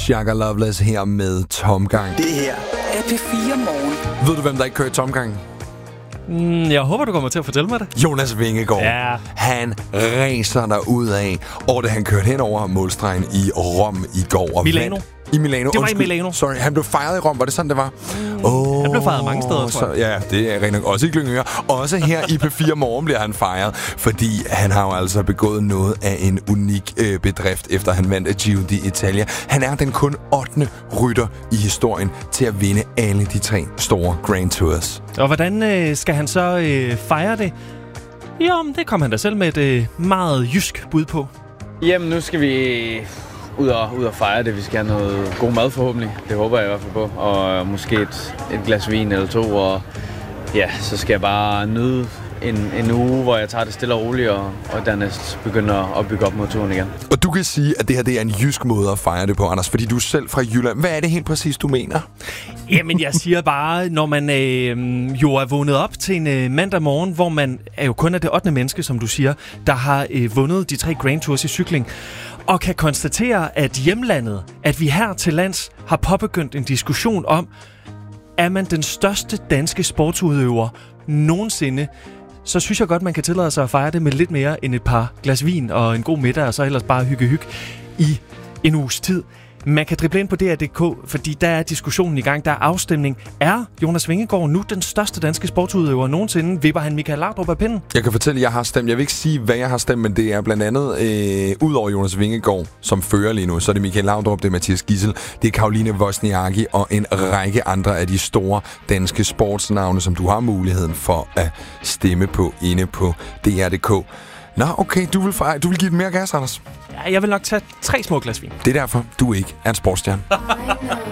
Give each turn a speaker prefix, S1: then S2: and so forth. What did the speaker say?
S1: Shaka Loveless her med Tomgang.
S2: Det her er P4 Morgen.
S1: Ved du, hvem der ikke kører i Tomgang?
S3: Jeg håber, du kommer til at fortælle mig det.
S1: Jonas Vingegaard.
S3: Ja.
S1: Han ræser derudad, og da han kørte hen over målstregen i Rom i går. Og
S3: Milano.
S1: I Milano.
S3: Det var i Milano.
S1: Sorry, han blev fejret i Rom. Var det sådan, det var?
S3: Han blev fejret mange steder, tror jeg.
S1: Ja, det er rent nok også i Glyngøre. Også her i P4 Morgen bliver han fejret, fordi han har jo altså begået noget af en unik bedrift, efter han vandt Giro d'Italia. Han er den kun 8. rytter i historien til at vinde alle de 3 store Grand Tours.
S3: Og hvordan skal han så fejre det? Jo, det kom han da selv med et meget jysk bud på.
S4: Jamen, nu skal vi ud og fejre det. Vi skal have noget god mad forhåbentlig. Det håber jeg i hvert fald på. Og måske et glas vin eller 2. Og ja, så skal jeg bare nyde en uge, hvor jeg tager det stille og roligt, og dernæst begynder at bygge op mod turen igen.
S1: Og du kan sige, at det her det er en jysk måde at fejre det på, Anders, fordi du er selv fra Jylland. Hvad er det helt præcis, du mener?
S3: Jamen, jeg siger bare, når man jo er vågnet op til en mandag morgen, hvor man er jo kun af det 8. menneske, som du siger, der har vundet de 3 Grand Tours i cykling, og kan konstatere, at hjemlandet, at vi her til lands har påbegyndt en diskussion om, er man den største danske sportsudøver nogensinde, så synes jeg godt, man kan tillade sig at fejre det med lidt mere end et par glas vin og en god middag, og så ellers bare hygge i en uges tid. Man kan drible ind på DR.dk, fordi der er diskussionen i gang, der er afstemning. Er Jonas Vingegaard nu den største danske sportsudøver nogensinde? Vipper han Michael Laudrup af pinden?
S1: Jeg kan fortælle, at jeg har stemt. Jeg vil ikke sige, hvad jeg har stemt, men det er blandt andet, ud over Jonas Vingegaard, som fører lige nu, så er det Michael Laudrup, det er Mathias Gidsel, det er Caroline Wozniacki og en række andre af de store danske sportsnavne, som du har muligheden for at stemme på inde på DR.dk. Nå, okay, du vil give den mere gas, Anders.
S3: Ja, jeg vil nok tage 3 små glas vin.
S1: Det er derfor, du ikke er en sportsstjerne.